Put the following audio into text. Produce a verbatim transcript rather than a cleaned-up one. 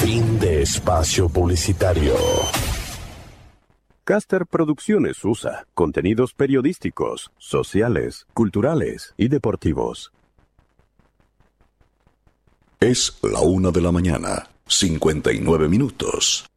Fin de espacio publicitario. Caster Producciones U S A contenidos periodísticos, sociales, culturales y deportivos. Es la una de la mañana, cincuenta y nueve minutos.